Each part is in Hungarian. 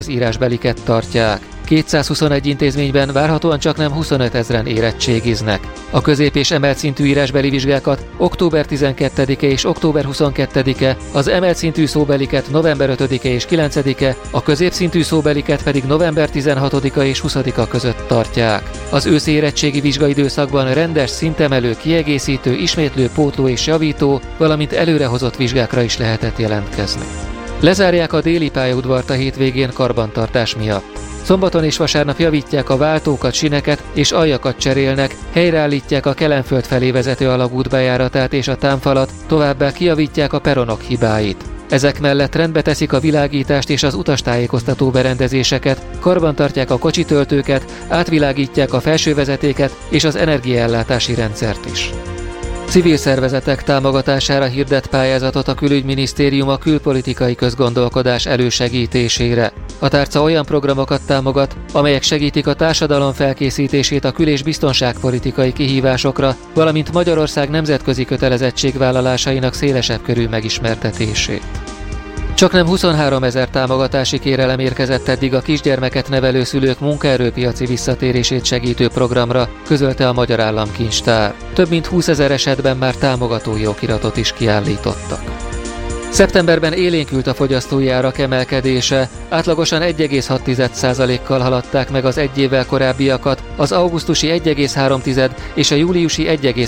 az írásbeliket tartják. 221 intézményben várhatóan csaknem 25 000-en érettségiznek. A közép- és emelt szintű írásbeli vizsgákat október 12-e és október 22-e, az emelt szintű szóbeliket november 5-e és 9-e, a középszintű szóbeliket pedig november 16-a és 20-a között tartják. Az őszi érettségi vizsgaidőszakban rendes, szintemelő, kiegészítő, ismétlő, pótló és javító, valamint előrehozott vizsgákra is lehetett jelentkezni. Lezárják a déli pályaudvart a hétvégén karbantartás miatt. Szombaton és vasárnap javítják a váltókat, sineket és aljakat cserélnek, helyreállítják a Kelenföld felé vezető alagút bejáratát és a támfalat, továbbá kijavítják a peronok hibáit. Ezek mellett rendbe teszik a világítást és az utastájékoztató berendezéseket, karbantartják a kocsitöltőket, átvilágítják a felsővezetéket és az energiaellátási rendszert is. Civil szervezetek támogatására hirdet pályázatot a Külügyminisztérium a külpolitikai közgondolkodás elősegítésére. A tárca olyan programokat támogat, amelyek segítik a társadalom felkészítését a kül- és biztonságpolitikai kihívásokra, valamint Magyarország nemzetközi kötelezettségvállalásainak szélesebb körű megismertetését. Csaknem 23 000 támogatási kérelem érkezett eddig a kisgyermeket nevelő szülők munkaerőpiaci visszatérését segítő programra, közölte a Magyar Államkincstár. Több mint 20 000 esetben már támogatói okiratot is kiállítottak. Szeptemberben élénkült a fogyasztói árak emelkedése, átlagosan 1,6%-kal haladták meg az egy évvel korábbiakat, az augusztusi 1,3% és a júliusi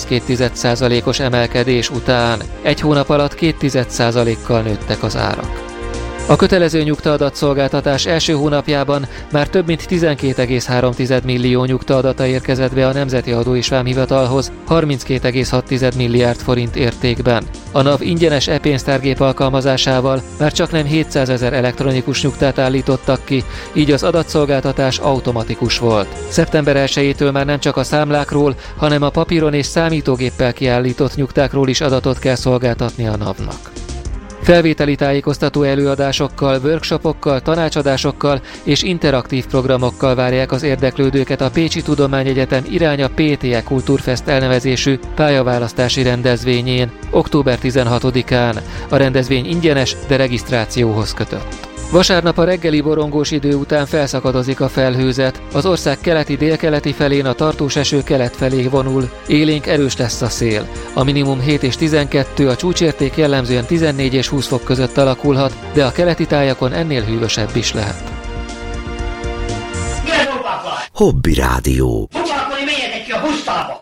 1,2%-os emelkedés után. Egy hónap alatt 2,1%-kal nőttek az árak. A kötelező nyugtaadatszolgáltatás első hónapjában már több mint 12,3 millió nyugtaadata érkezett be a Nemzeti Adó és Vámhivatalhoz 32,6 milliárd forint értékben. A NAV ingyenes e-pénztárgép alkalmazásával már csaknem 700 000 elektronikus nyugtát állítottak ki, így az adatszolgáltatás automatikus volt. Szeptember 1-től már nem csak a számlákról, hanem a papíron és számítógéppel kiállított nyugtákról is adatot kell szolgáltatni a NAV-nak. Felvételi tájékoztató előadásokkal, workshopokkal, tanácsadásokkal és interaktív programokkal várják az érdeklődőket a Pécsi Tudományegyetem Iránya PTE Kultúrfest elnevezésű pályaválasztási rendezvényén, október 16-án. A rendezvény ingyenes, de regisztrációhoz kötött. Vasárnap a reggeli borongós idő után felszakadozik a felhőzet, az ország keleti-délkeleti felén a tartós eső kelet felé vonul, élénk erős lesz a szél. A minimum 7 és 12, a csúcsérték jellemzően 14 és 20 fok között alakulhat, de a keleti tájakon ennél hűvösebb is lehet. Hobby Rádió. Foglalkozni, menjetek ki a busztába!